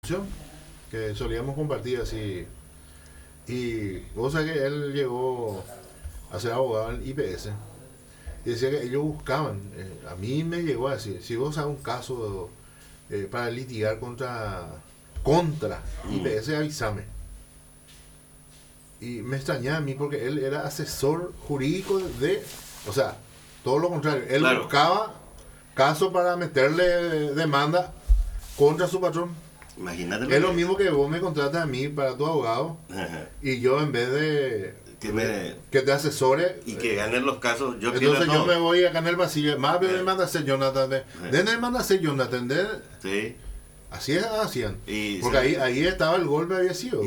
construcción, que solíamos compartir así. Y vos sabés que él llegó a ser abogado en IPS. Y decía que ellos buscaban, a mí me llegó a decir, si vos sabes un caso para litigar contra IPS, avísame. Y me extrañaba a mí porque él era asesor jurídico o sea, todo lo contrario, él buscaba casos para meterle demanda contra su patrón. Imagínate. Es lo mismo que vos me contratas a mí para tu abogado. Ajá. Y yo en vez de que te asesore y que ganen los casos, entonces yo me voy acá en el pasillo, más me manda a hacer Jonathan, me manda a hacer Jonathan, sí. Así hacían, y porque ahí estaba el golpe, había sido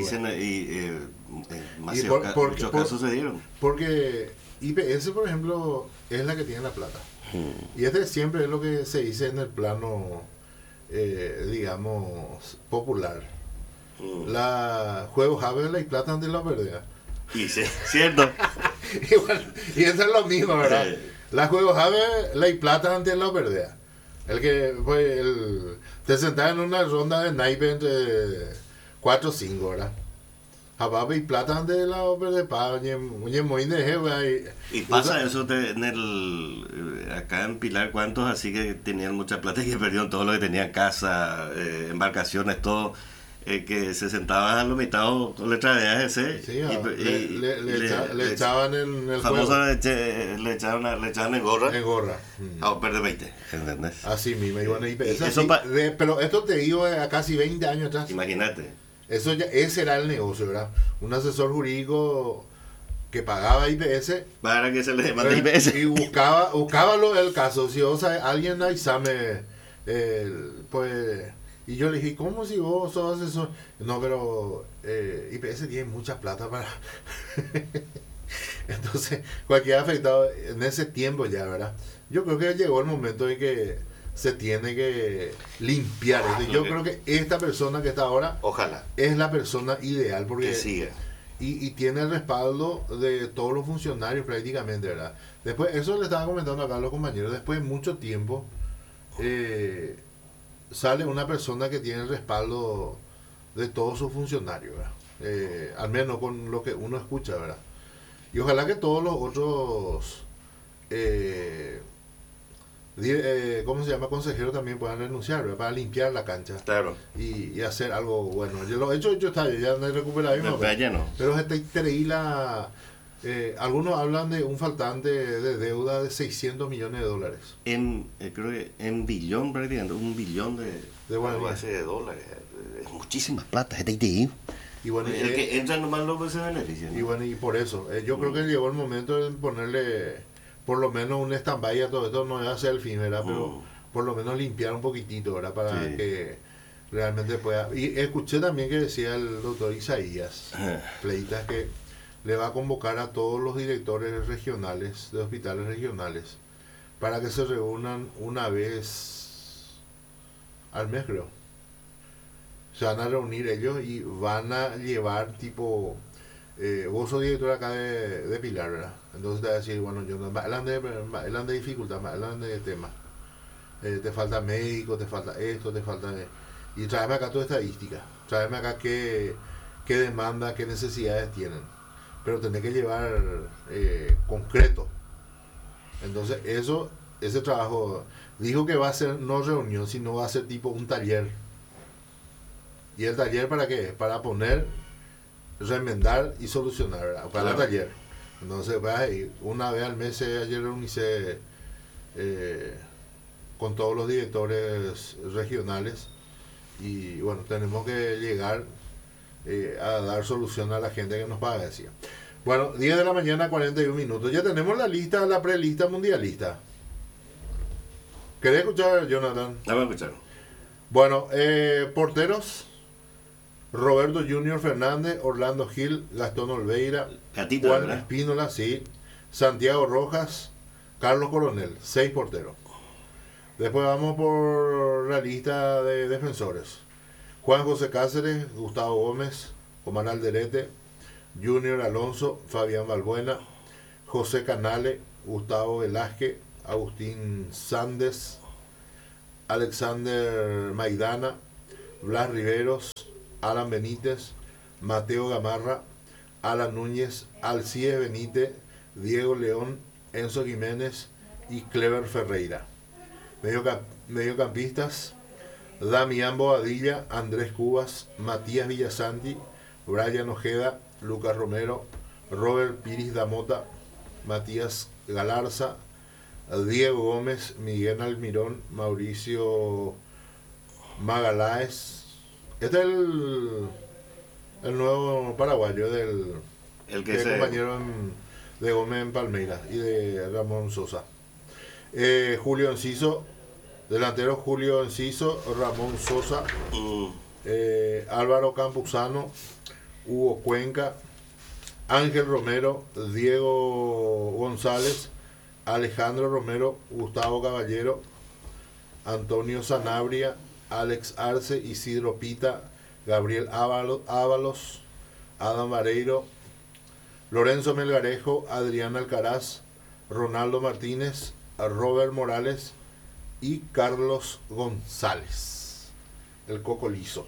muchos casos se dieron, porque IPS, por ejemplo, es la que tiene la plata, y este siempre es lo que se dice en el plano digamos popular, la juego Javier y plata de la verdad. Y sí, cierto. y eso es lo mismo, ¿verdad? La juego Javier la plata ante la verdad. El que fue te sentaba en una ronda de naipe entre 4 o 5, ¿verdad? Jababe y plata ante la verdad, y pasa eso acá en Pilar, ¿cuántos así que tenían mucha plata y que perdieron todo lo que tenían, casa, embarcaciones, todo? Que se sentaban a lo mitad con letra de AGC le echaban en el famoso juego. le echaban en gorra. En gorra. Perder 20, ¿entendés? Así mismo, iban a IPS. Pero esto te digo a casi 20 años atrás. Imagínate. Ese era el negocio, ¿verdad? Un asesor jurídico que pagaba IPS para que se le demande IPS. Y buscaba el caso. Si alguien avísame, pues... Y yo le dije, ¿cómo si vos sos asesor? No, pero IPS tiene mucha plata para... Entonces, cualquier afectado en ese tiempo ya, ¿verdad? Yo creo que llegó el momento en que se tiene que limpiar esto. Yo creo que esta persona que está ahora... Ojalá. Es la persona ideal porque... Que siga. Y tiene el respaldo de todos los funcionarios prácticamente, ¿verdad? Después, eso le estaba comentando acá a los compañeros, después de mucho tiempo... sale una persona que tiene el respaldo de todos sus funcionarios, ¿verdad? Al menos con lo que uno escucha, ¿verdad? Y ojalá que todos los otros ¿cómo se llama? Consejeros también puedan renunciar, ¿verdad? Para limpiar la cancha. Claro. Y hacer algo bueno. Yo lo he hecho, ya no he recuperado mismo, pero es increíble. Algunos hablan de un faltante de deuda de $600 millones. Creo que en billón prácticamente, $1 billón de dólares. Es muchísimas plata, y bueno, el que entra nomás lo que se beneficia, ¿no? Y bueno, y por eso, yo creo que llegó el momento de ponerle por lo menos un stand-by a todo esto, no va a ser el fin, ¿verdad? Pero por lo menos limpiar un poquitito, ¿verdad? Para que realmente pueda... Y escuché también que decía el doctor Isaías Pleitas que le va a convocar a todos los directores regionales, de hospitales regionales, para que se reúnan una vez al mes, creo. Se van a reunir ellos y van a llevar tipo... vos sos director acá de Pilar, ¿verdad? Entonces te va a decir, bueno, yo más adelante de dificultad, más adelante de tema. Te falta médico, te falta esto, te falta... y tráeme acá tu estadística. Tráeme acá qué demanda, qué necesidades tienen. Pero tenés que llevar concreto. Entonces ese trabajo, dijo que va a ser no reunión, sino va a ser tipo un taller. ¿Y el taller para qué? Para poner, remendar y solucionar, ¿verdad? Para el taller. Entonces vas a ir una vez al mes. Ayer reunicé con todos los directores regionales y bueno, tenemos que llegar a dar solución a la gente que nos paga, decía. Bueno, 10 de la mañana, 41 minutos. Ya tenemos la lista, la prelista mundialista. ¿Querés escuchar, Jonathan? Dame a escuchar. Bueno, porteros: Roberto Junior Fernández, Orlando Gil, Gastón Olveira, Gatito, Juan ¿verdad? Espínola, sí, Santiago Rojas, Carlos Coronel, 6 porteros. Después vamos por la lista de defensores: Juan José Cáceres, Gustavo Gómez, Omar Alderete, Junior Alonso, Fabián Balbuena, José Canale, Gustavo Velázquez, Agustín Sandes, Alexander Maidana, Blas Riveros, Alan Benítez, Mateo Gamarra, Alan Núñez, Alcides Benítez, Diego León, Enzo Jiménez y Clever Ferreira. Mediocampistas: Damián Bobadilla, Andrés Cubas, Matías Villasanti, Brian Ojeda, Lucas Romero, Robert Piris Damota, Matías Galarza, Diego Gómez, Miguel Almirón, Mauricio Magaláes. Este es el nuevo paraguayo del compañero de Gómez en Palmeiras y de Ramón Sosa. Julio Enciso, delantero Julio Enciso, Ramón Sosa, Álvaro Campuzano, Hugo Cuenca, Ángel Romero, Diego González, Alejandro Romero, Gustavo Caballero, Antonio Sanabria, Alex Arce, Isidro Pita, Gabriel Ábalos, Adam Vareiro, Lorenzo Melgarejo, Adrián Alcaraz, Ronaldo Martínez, Robert Morales y Carlos González, el Coco Liso.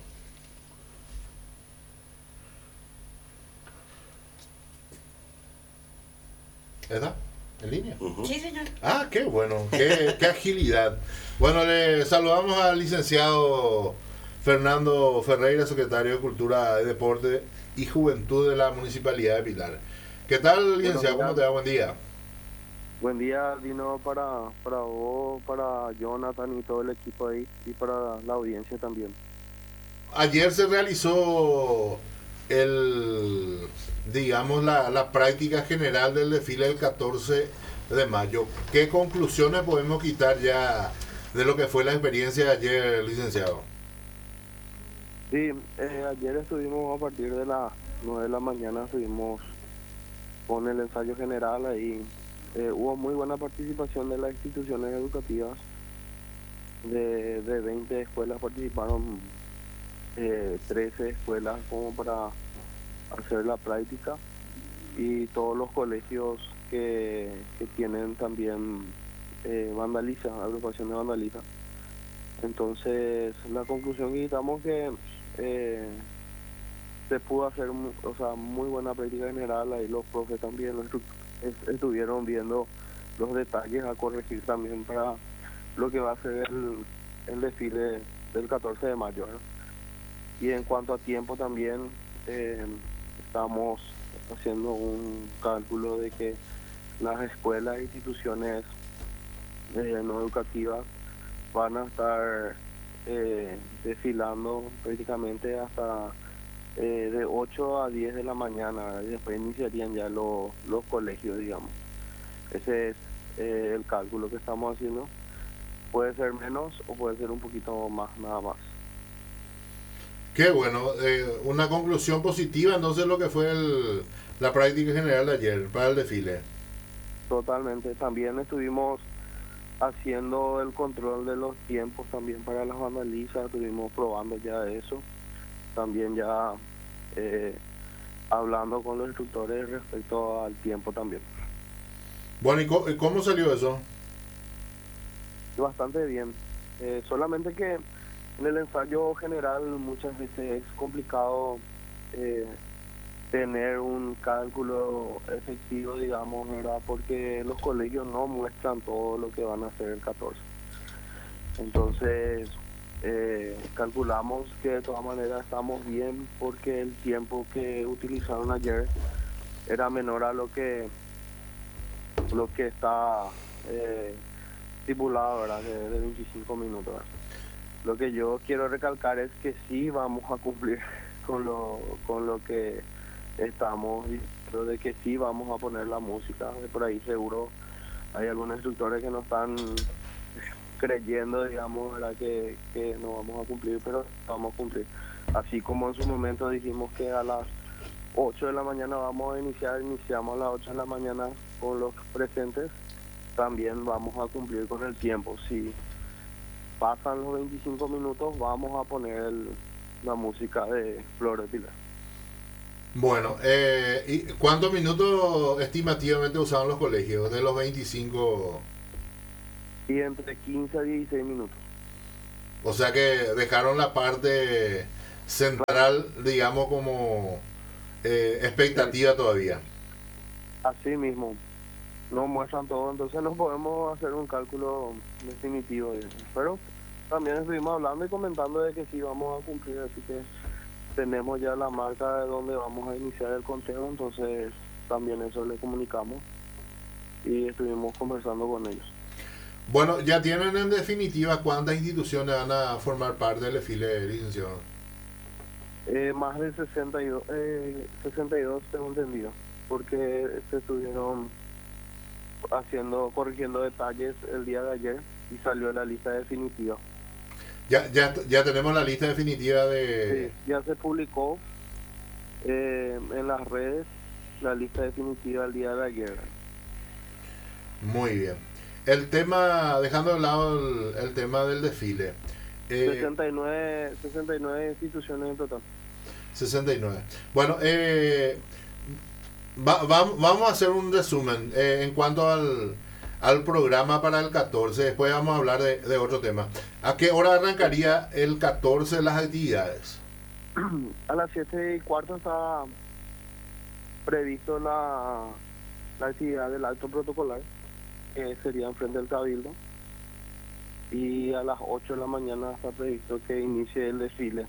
¿Está en línea? Sí, señor. Ah, qué bueno, qué agilidad. Bueno, le saludamos al licenciado Fernando Ferreira, secretario de Cultura, de Deporte y Juventud de la Municipalidad de Pilar. ¿Qué tal, licenciado? ¿Cómo te va? Buen día. Buen día, Dino, para vos, para Jonathan y todo el equipo ahí, y para la audiencia también. Ayer se realizó la práctica general del desfile del 14 de mayo. ¿Qué conclusiones podemos quitar ya de lo que fue la experiencia de ayer, licenciado? Sí, ayer estuvimos a partir de las 9 de la mañana, estuvimos con el ensayo general ahí. Hubo muy buena participación de las instituciones educativas. De 20 escuelas participaron 13 escuelas como para hacer la práctica, y todos los colegios que tienen también agrupación de vandaliza. Entonces la conclusión que quitamos que se pudo hacer muy buena práctica general. Ahí los profes también estuvieron viendo los detalles a corregir también para lo que va a ser el desfile del 14 de mayo, ¿no? Y en cuanto a tiempo también estamos haciendo un cálculo de que las escuelas e instituciones no educativas van a estar desfilando prácticamente hasta de 8 a 10 de la mañana, y después iniciarían ya los colegios, digamos. Ese es el cálculo que estamos haciendo. Puede ser menos o puede ser un poquito más, nada más. Qué bueno, una conclusión positiva entonces lo que fue la práctica general de ayer para el desfile. Totalmente. También estuvimos haciendo el control de los tiempos también para las vandalizas, estuvimos probando ya eso. También ya hablando con los instructores respecto al tiempo también. Bueno, ¿y cómo salió eso? Bastante bien. Solamente que en el ensayo general muchas veces es complicado tener un cálculo efectivo, digamos, ¿verdad? Porque los colegios no muestran todo lo que van a hacer el 14. Entonces, calculamos que de todas maneras estamos bien, porque el tiempo que utilizaron ayer era menor a lo que está estipulado, ¿verdad? De 25 minutos, ¿verdad? Lo que yo quiero recalcar es que sí vamos a cumplir con lo que estamos diciendo, de que sí vamos a poner la música. De por ahí seguro hay algunos instructores que no están creyendo, digamos, ¿verdad? Que no vamos a cumplir, pero vamos a cumplir. Así como en su momento dijimos que a las 8 de la mañana vamos a iniciamos a las 8 de la mañana con los presentes, también vamos a cumplir con el tiempo. Si pasan los 25 minutos, vamos a poner la música de Flor de Pilar. Bueno, ¿y cuántos minutos estimativamente usaban los colegios de los 25? Y entre 15 a 16 minutos. O sea que dejaron la parte central, digamos, como expectativa todavía. Así mismo, nos muestran todo, entonces no podemos hacer un cálculo definitivo, pero también estuvimos hablando y comentando de que sí vamos a cumplir, así que tenemos ya la marca de donde vamos a iniciar el conteo, entonces también eso le comunicamos y estuvimos conversando con ellos. Bueno, ya tienen en definitiva cuántas instituciones van a formar parte del desfile, licenciado. Más de 62 tengo entendido, porque se estuvieron corrigiendo detalles el día de ayer y salió la lista definitiva. Ya tenemos la lista definitiva de... Sí, ya se publicó en las redes la lista definitiva el día de ayer. Muy bien. El tema, dejando de lado el tema del desfile. 69 instituciones en total. 69. Bueno, vamos a hacer un resumen en cuanto al programa para el 14. Después vamos a hablar de otro tema. ¿A qué hora arrancaría el 14 las actividades? A las 7:15 está previsto la actividad del acto protocolar, que sería enfrente del Cabildo. Y a las 8 de la mañana está previsto que inicie el desfile.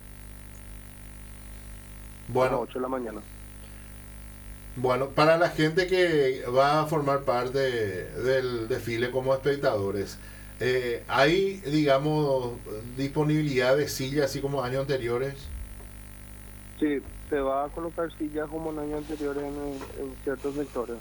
Bueno, a las 8 de la mañana. Bueno, para la gente que va a formar parte del desfile como espectadores, ¿hay, digamos, disponibilidad de sillas así como años anteriores? Sí, se va a colocar sillas como en años anteriores en ciertos sectores.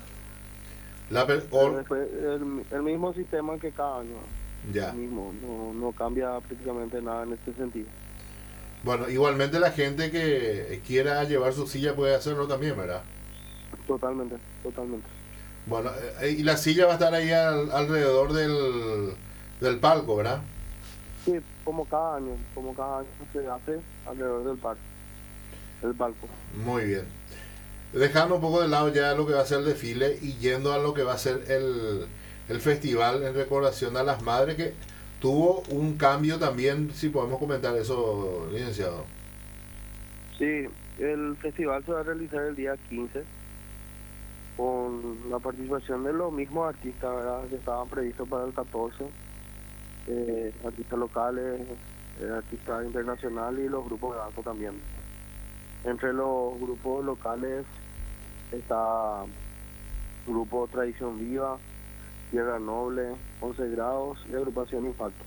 El mismo sistema que cada año. Ya. El mismo, no cambia prácticamente nada en este sentido. Bueno, igualmente la gente que quiera llevar su silla puede hacerlo también, ¿verdad? Totalmente. Bueno, y la silla va a estar ahí alrededor del palco, ¿verdad? Sí, como cada año se hace alrededor del palco. Muy bien. Dejando un poco de lado ya lo que va a ser el desfile y yendo a lo que va a ser el festival en recordación a las madres, que tuvo un cambio también, si podemos comentar eso, licenciado. Sí, el festival se va a realizar el día 15 con la participación de los mismos artistas, ¿verdad?, que estaban previstos para el 14, artistas locales, artistas internacionales y los grupos de danza también. Entre los grupos locales está Grupo Tradición Viva, Tierra Noble, 11 Grados y Agrupación Impacto.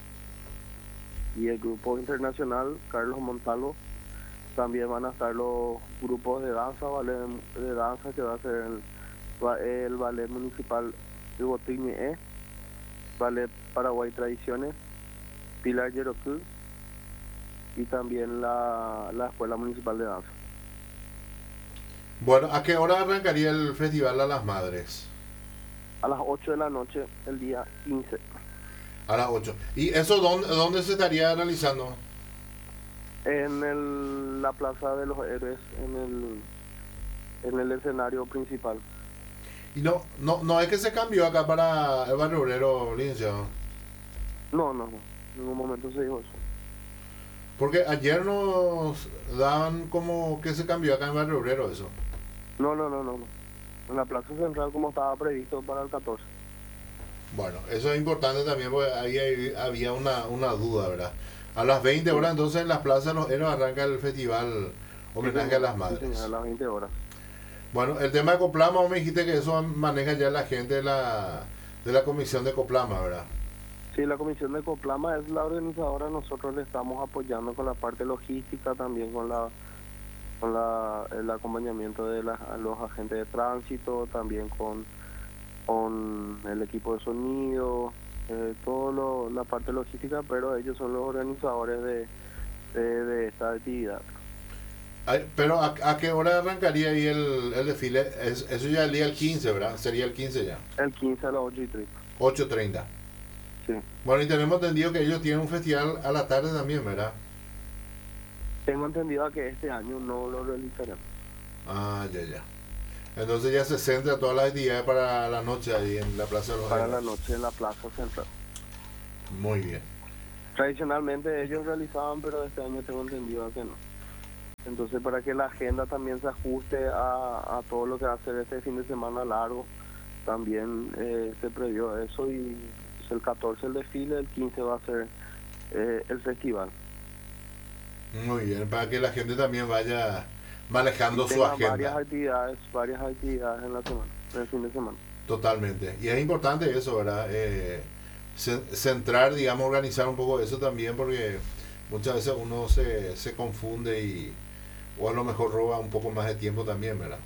Y el grupo internacional, Carlos Montalvo, también van a estar los grupos de danza, ballet de danza, que va a ser el Ballet Municipal de Botigny, Ballet Paraguay Tradiciones, Pilar Yerocú y también la Escuela Municipal de Danza. Bueno, ¿a qué hora arrancaría el Festival a las Madres? A las 8 de la noche, el día 15. A las 8. ¿Y eso dónde se estaría realizando? En la Plaza de los Héroes, en el escenario principal. Y no es que se cambió acá para el Barrio Obrero, licenciado. No. En ningún momento se dijo eso. Porque ayer nos daban como que se cambió acá en Barrio Obrero eso. No. En la Plaza Central, como estaba previsto para el 14. Bueno, eso es importante también porque había una duda, ¿verdad? A las 20 horas entonces en las plazas de los héroes arranca el festival homenaje a las madres. Sí, a las 20 horas. Bueno, el tema de Coplama, me dijiste que eso maneja ya la gente de la comisión de Coplama, ¿verdad? Sí, la comisión de Coplama es la organizadora, nosotros le estamos apoyando con la parte logística, también con el acompañamiento de los agentes de tránsito, también con el equipo de sonido, la parte logística, pero ellos son los organizadores de esta actividad. Pero ¿a qué hora arrancaría ahí el desfile? Eso ya el día el 15, ¿verdad? Sería el 15 ya. El 15 a las 8:30. 8:30. Sí. Bueno, y tenemos entendido que ellos tienen un festival a la tarde también, ¿verdad? Tengo entendido que este año no lo realizarán. Ah, ya. Entonces ya se centra todas las actividades para la noche ahí en la Plaza de los Para Héroes. la noche en la Plaza Central. Muy bien. Tradicionalmente ellos realizaban, pero este año tengo entendido que no. Entonces, para que la agenda también se ajuste a todo lo que va a ser este fin de semana largo, también se previó eso, y pues, el 14 el desfile, el 15 va a ser el festival. Muy bien, para que la gente también vaya manejando su agenda. Varias actividades en la semana, en el fin de semana. Totalmente. Y es importante eso, ¿verdad? Centrar, digamos, organizar un poco eso también, porque muchas veces uno se confunde o a lo mejor roba un poco más de tiempo también, ¿verdad?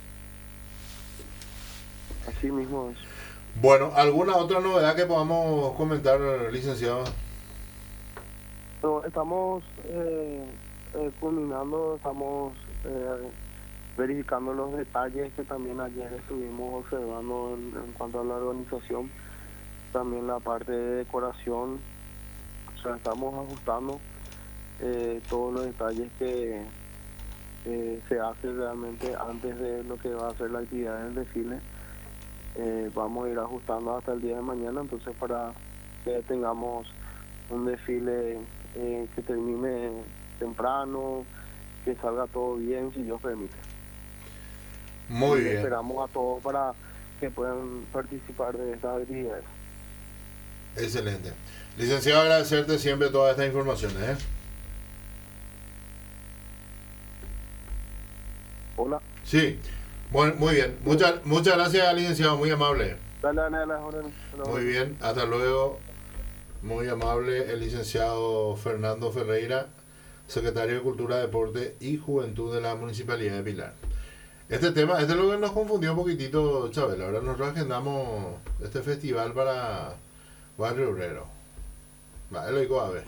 Así mismo es. Bueno, ¿alguna otra novedad que podamos comentar, licenciado? No, estamos culminando, estamos verificando los detalles que también ayer estuvimos observando en cuanto a la organización, también la parte de decoración. O sea, estamos ajustando todos los detalles que se hace realmente antes de lo que va a ser la actividad del desfile. Vamos a ir ajustando hasta el día de mañana, entonces para que tengamos un desfile que termine temprano, que salga todo bien, si Dios permite. Muy bien. Esperamos a todos para que puedan participar de estas actividades. Excelente. Licenciado, agradecerte siempre todas estas informaciones. Hola. Sí, bueno, muy bien. Muchas gracias, licenciado, muy amable. Dale. Muy bien, hasta luego. Muy amable el licenciado Fernando Ferreira, secretario de Cultura, Deporte y Juventud de la Municipalidad de Pilar. Este es lo que nos confundió un poquitito, Chabela. Ahora nosotros agendamos este festival para Barrio Obrero. Vale, lo digo a ver.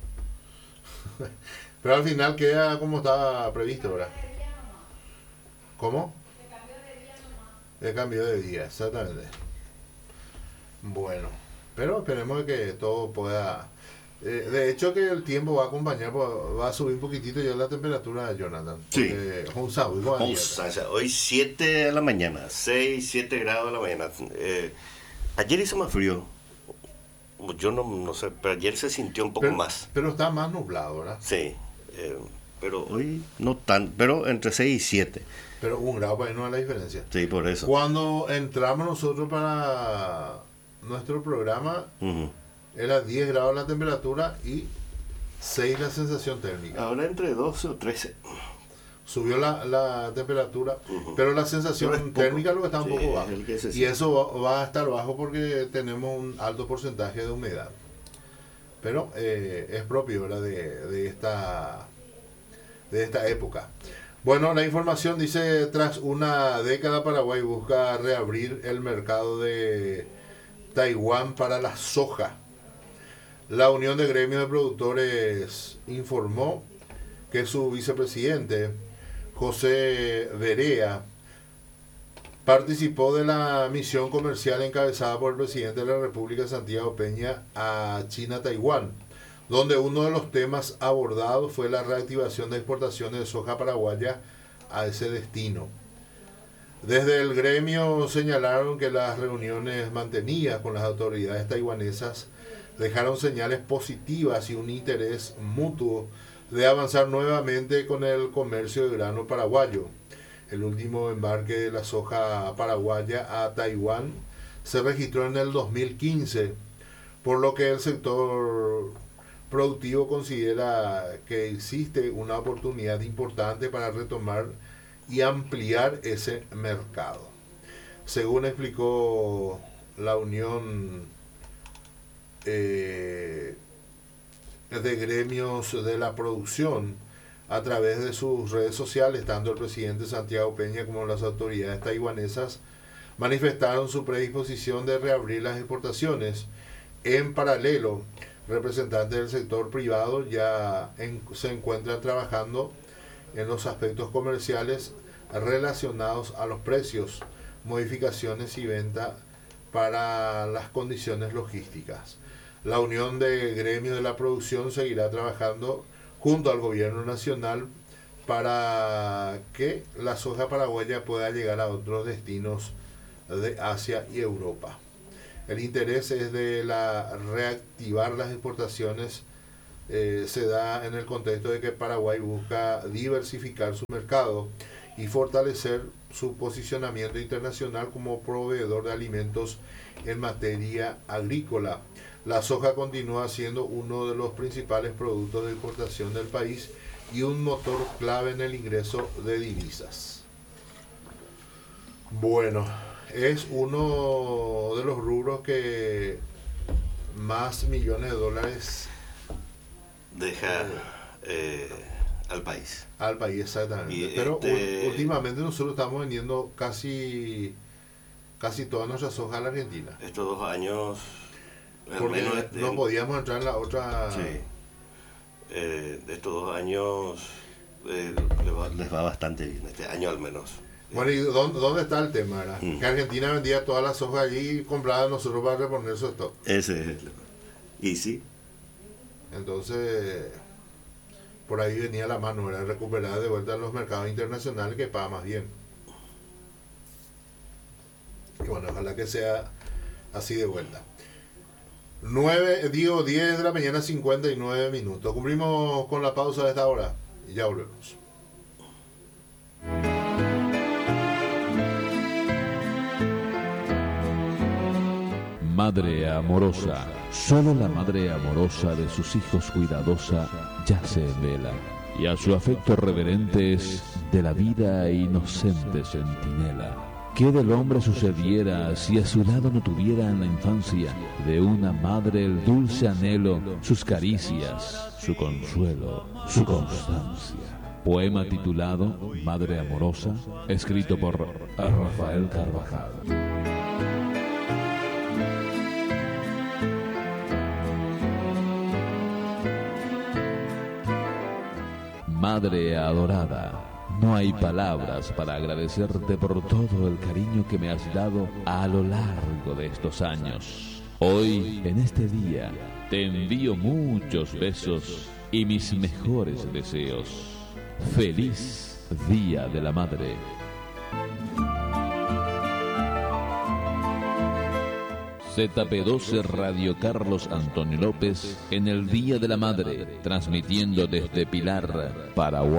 Pero al final queda como estaba previsto, ¿verdad? ¿Cómo? El cambio de día, exactamente. Bueno, pero esperemos que todo pueda... de hecho que el tiempo va a acompañar, va a subir un poquitito ya la temperatura, Jonathan. Sí. Hoy 7 de la mañana, 6, 7 grados de la mañana. Ayer hizo más frío. Yo no sé, pero ayer se sintió un poco más. Pero está más nublado, ¿verdad? Sí, pero hoy no tan, pero entre 6 y 7. Pero 1 grado para ahí no es la diferencia. Sí, por eso. Cuando entramos nosotros para nuestro programa, era 10 grados la temperatura y 6 la sensación térmica. Ahora entre 12 o 13. Subió la temperatura, pero la sensación térmica lo que está un poco bajo. Y eso va a estar bajo porque tenemos un alto porcentaje de humedad. Pero es propio, ¿verdad? de esta época. Bueno, la información dice: tras una década, Paraguay busca reabrir el mercado de Taiwán para la soja. La Unión de Gremios de Productores informó que su vicepresidente, José Verea, participó de la misión comercial encabezada por el presidente de la República, Santiago Peña, a China-Taiwán, donde uno de los temas abordados fue la reactivación de exportaciones de soja paraguaya a ese destino. Desde el gremio señalaron que las reuniones mantenidas con las autoridades taiwanesas dejaron señales positivas y un interés mutuo de avanzar nuevamente con el comercio de grano paraguayo. El último embarque de la soja paraguaya a Taiwán se registró en el 2015, por lo que el sector productivo considera que existe una oportunidad importante para retomar y ampliar ese mercado. Según explicó la Unión de Gremios de la Producción a través de sus redes sociales, tanto el presidente Santiago Peña como las autoridades taiwanesas manifestaron su predisposición de reabrir las exportaciones. En paralelo, representantes del sector privado ya se encuentran trabajando en los aspectos comerciales relacionados a los precios, modificaciones y venta para las condiciones logísticas. La Unión de Gremios de la Producción seguirá trabajando junto al gobierno nacional para que la soja paraguaya pueda llegar a otros destinos de Asia y Europa. El interés es de reactivar las exportaciones se da en el contexto de que Paraguay busca diversificar su mercado y fortalecer su posicionamiento internacional como proveedor de alimentos en materia agrícola. La soja continúa siendo uno de los principales productos de exportación del país y un motor clave en el ingreso de divisas. Bueno, es uno de los rubros que más millones de dólares deja al país. Al país, exactamente. Pero últimamente nosotros estamos vendiendo casi toda nuestra soja a la Argentina. Estos 2 años... Porque no podíamos entrar en la otra... Sí. De estos 2 años les va bastante bien, este año al menos. Bueno, ¿y dónde está el tema? Que Argentina vendía toda la soja allí y compraba nosotros para reponer su stock. Ese es el tema. Y sí. Entonces, por ahí venía la mano, era recuperar de vuelta en los mercados internacionales que paga más bien. Y bueno, ojalá que sea así de vuelta. 10 de la mañana, 59 minutos. Cumplimos con la pausa de esta hora y ya volvemos. Madre amorosa, solo la madre amorosa de sus hijos cuidadosa yace en vela, y a su afecto reverente es de la vida inocente centinela. ¿Qué del hombre sucediera si a su lado no tuviera en la infancia de una madre el dulce anhelo, sus caricias, su consuelo, su constancia? Poema titulado Madre Amorosa, escrito por Rafael Carvajal. Madre adorada, no hay palabras para agradecerte por todo el cariño que me has dado a lo largo de estos años. Hoy, en este día, te envío muchos besos y mis mejores deseos. Feliz Día de la Madre. ZP12 Radio Carlos Antonio López en el Día de la Madre, transmitiendo desde Pilar, Paraguay.